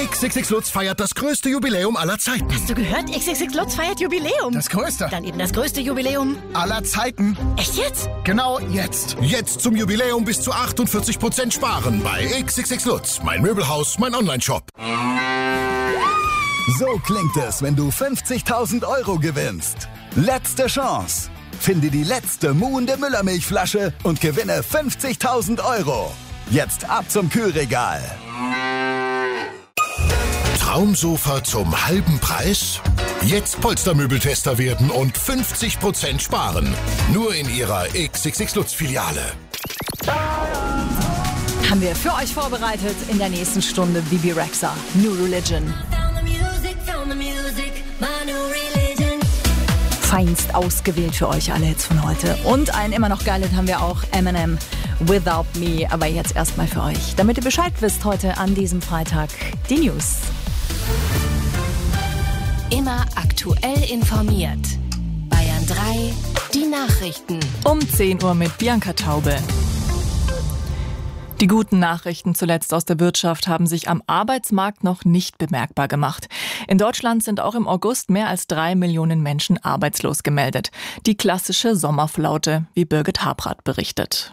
XXX Lutz feiert das größte Jubiläum aller Zeiten. Hast du gehört? XXX Lutz feiert Jubiläum. Das größte. Dann eben das größte Jubiläum aller Zeiten. Echt jetzt? Genau jetzt. Jetzt zum Jubiläum bis zu 48% sparen bei XXX Lutz. Mein Möbelhaus, mein Onlineshop. So klingt es, wenn du 50.000 € gewinnst. Letzte Chance. Finde die letzte muhende Müllermilchflasche und gewinne 50.000 €. Jetzt ab zum Kühlregal. Traumsofa zum halben Preis? Jetzt Polstermöbeltester werden und 50% sparen. Nur in Ihrer XXX Lutz Filiale. Haben wir für euch vorbereitet in der nächsten Stunde Bibi Rexha, New Religion. Feinst ausgewählt für euch alle Hits von heute. Und ein immer noch geiles haben wir auch, Eminem, Without Me. Aber jetzt erstmal für euch, damit ihr Bescheid wisst heute an diesem Freitag, die News. Immer aktuell informiert. Bayern 3, die Nachrichten. Um 10 Uhr mit Bianca Taube. Die guten Nachrichten zuletzt aus der Wirtschaft haben sich am Arbeitsmarkt noch nicht bemerkbar gemacht. In Deutschland sind auch im August mehr als 3 Millionen Menschen arbeitslos gemeldet. Die klassische Sommerflaute, wie Birgit Habrath berichtet.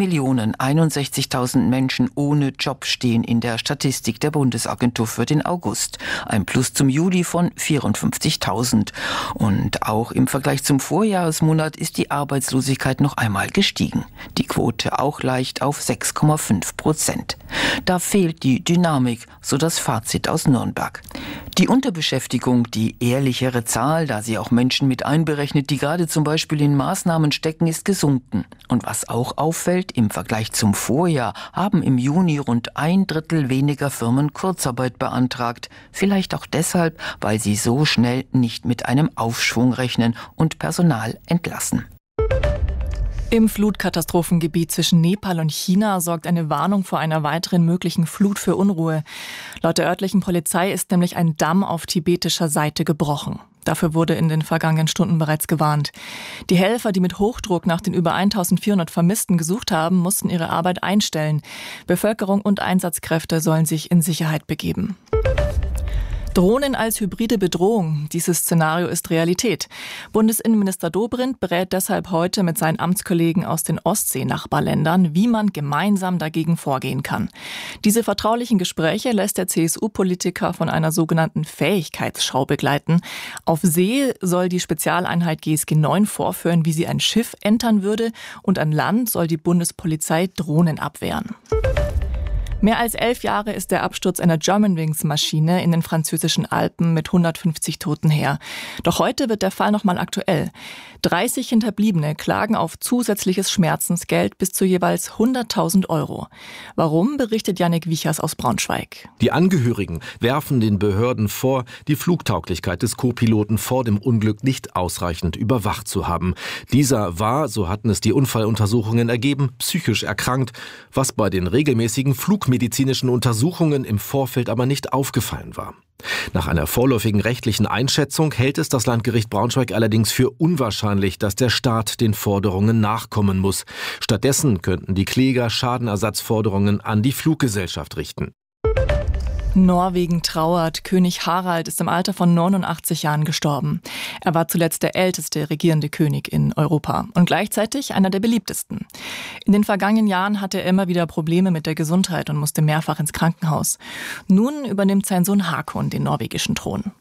3.061.000 Menschen ohne Job stehen in der Statistik der Bundesagentur für den August. Ein Plus zum Juli von 54.000. Und auch im Vergleich zum Vorjahresmonat ist die Arbeitslosigkeit noch einmal gestiegen. Die Quote auch leicht auf 6,5%. Da fehlt die Dynamik, so das Fazit aus Nürnberg. Die Unterbeschäftigung, die ehrlichere Zahl, da sie auch Menschen mit einberechnet, die gerade zum Beispiel in Maßnahmen stecken, ist gesunken. Und was auch auffällt, im Vergleich zum Vorjahr haben im Juni rund 1/3 weniger Firmen Kurzarbeit beantragt. Vielleicht auch deshalb, weil sie so schnell nicht mit einem Aufschwung rechnen und Personal entlassen. Im Flutkatastrophengebiet zwischen Nepal und China sorgt eine Warnung vor einer weiteren möglichen Flut für Unruhe. Laut der örtlichen Polizei ist nämlich ein Damm auf tibetischer Seite gebrochen. Dafür wurde in den vergangenen Stunden bereits gewarnt. Die Helfer, die mit Hochdruck nach den über 1400 Vermissten gesucht haben, mussten ihre Arbeit einstellen. Bevölkerung und Einsatzkräfte sollen sich in Sicherheit begeben. Drohnen als hybride Bedrohung. Dieses Szenario ist Realität. Bundesinnenminister Dobrindt berät deshalb heute mit seinen Amtskollegen aus den Ostsee-Nachbarländern, wie man gemeinsam dagegen vorgehen kann. Diese vertraulichen Gespräche lässt der CSU-Politiker von einer sogenannten Fähigkeitsschau begleiten. Auf See soll die Spezialeinheit GSG 9 vorführen, wie sie ein Schiff entern würde, und an Land soll die Bundespolizei Drohnen abwehren. Mehr als 11 Jahre ist der Absturz einer Germanwings-Maschine in den französischen Alpen mit 150 Toten her. Doch heute wird der Fall nochmal aktuell. 30 Hinterbliebene klagen auf zusätzliches Schmerzensgeld bis zu jeweils 100.000 €. Warum, berichtet Jannik Wichers aus Braunschweig. Die Angehörigen werfen den Behörden vor, die Flugtauglichkeit des Co-Piloten vor dem Unglück nicht ausreichend überwacht zu haben. Dieser war, so hatten es die Unfalluntersuchungen ergeben, psychisch erkrankt, was bei den regelmäßigen flugmedizinischen Untersuchungen im Vorfeld aber nicht aufgefallen war. Nach einer vorläufigen rechtlichen Einschätzung hält es das Landgericht Braunschweig allerdings für unwahrscheinlich, dass der Staat den Forderungen nachkommen muss. Stattdessen könnten die Kläger Schadenersatzforderungen an die Fluggesellschaft richten. Norwegen trauert. König Harald ist im Alter von 89 Jahren gestorben. Er war zuletzt der älteste regierende König in Europa und gleichzeitig einer der beliebtesten. In den vergangenen Jahren hatte er immer wieder Probleme mit der Gesundheit und musste mehrfach ins Krankenhaus. Nun übernimmt sein Sohn Hakon den norwegischen Thron.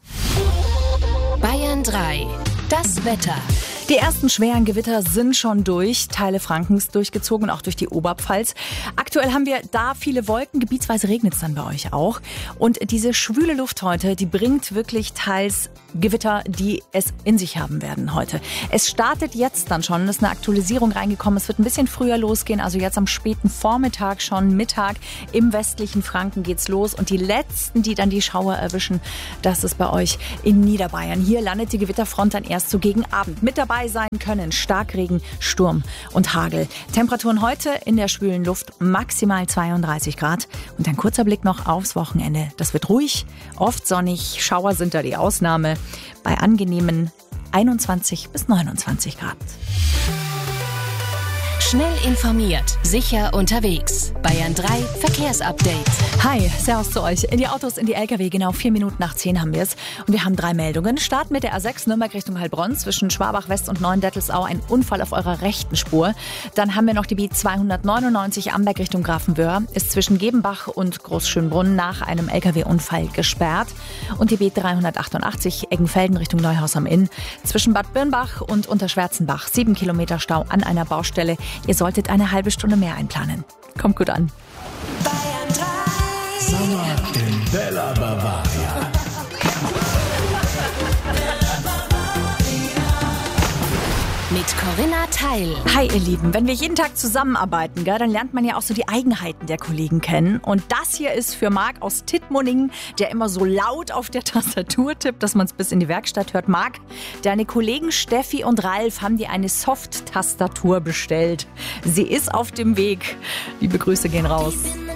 Bayern 3, das Wetter. Die ersten schweren Gewitter sind schon durch, Teile Frankens durchgezogen und auch durch die Oberpfalz. Aktuell haben wir da viele Wolken, gebietsweise regnet es dann bei euch auch. Und diese schwüle Luft heute, die bringt wirklich teils Gewitter, die es in sich haben werden heute. Es startet jetzt dann schon, es ist eine Aktualisierung reingekommen, es wird ein bisschen früher losgehen, also jetzt am späten Vormittag schon, Mittag im westlichen Franken geht's los. Und die letzten, die dann die Schauer erwischen, das ist bei euch in Niederbayern. Hier landet die Gewitterfront dann erst so gegen Abend. Mit dabei sein können Starkregen, Sturm und Hagel. Temperaturen heute in der schwülen Luft maximal 32 Grad. Und ein kurzer Blick noch aufs Wochenende. Das wird ruhig, oft sonnig, Schauer sind da die Ausnahme. Bei angenehmen 21 bis 29 Grad. Schnell informiert, sicher unterwegs. Bayern 3 Verkehrsupdate. Hi, servus zu euch. In die Autos, in die LKW, genau 4 Minuten nach 10 haben wir es. Und wir haben 3 Meldungen. Start mit der A6 Nürnberg Richtung Heilbronn. Zwischen Schwabach West und Neuendettelsau ein Unfall auf eurer rechten Spur. Dann haben wir noch die B299 Amberg Richtung Grafenwöhr. Ist zwischen Gebenbach und Großschönbrunn nach einem LKW-Unfall gesperrt. Und die B388 Eggenfelden Richtung Neuhaus am Inn. Zwischen Bad Birnbach und Unterschwärzenbach 7 Kilometer Stau an einer Baustelle. Ihr solltet eine halbe Stunde mehr einplanen. Kommt gut an. Sommer in Bella Bavaria. Mit Corinna Teil. Hi ihr Lieben, wenn wir jeden Tag zusammenarbeiten, dann lernt man ja auch so die Eigenheiten der Kollegen kennen. Und das hier ist für Marc aus Tittmoningen, der immer so laut auf der Tastatur tippt, dass man es bis in die Werkstatt hört. Marc, deine Kollegen Steffi und Ralf haben dir eine Soft-Tastatur bestellt. Sie ist auf dem Weg. Liebe Grüße gehen raus.